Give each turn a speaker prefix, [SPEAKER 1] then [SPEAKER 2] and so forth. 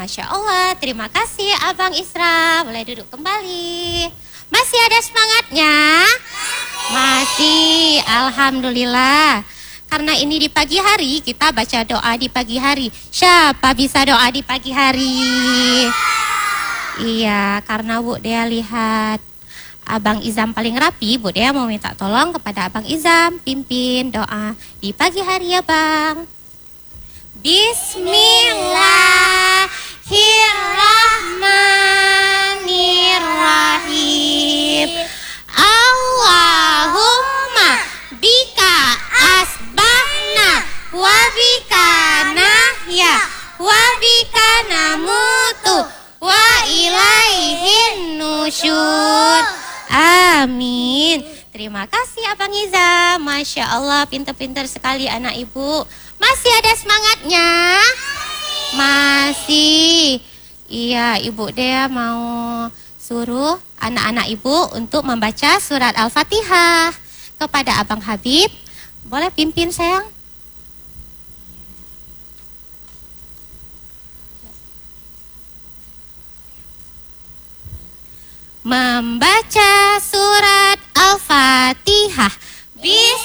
[SPEAKER 1] Masya Allah, terima kasih Abang Isra. Boleh duduk kembali. Masih ada semangatnya? Masih, Alhamdulillah. Karena ini di pagi hari, kita baca doa di pagi hari. Siapa bisa doa di pagi hari? Iya, karena Bu Dea lihat Abang Izam paling rapi, Bu Dea mau minta tolong kepada Abang Izam pimpin doa di pagi hari ya Bang. Bismillahirrahmanirrahim. Allahumma bika asbahna wa bika nahya wa bika namutu wa ilaihin nusyur. Amin. Terima kasih Abang Izam. Masya Allah, pintar-pintar sekali anak ibu. Masih ada semangatnya? Masih. Iya, Ibu Dea mau suruh anak-anak ibu untuk membaca surat Al-Fatihah kepada Abang Habib. Boleh pimpin sayang? Membaca surat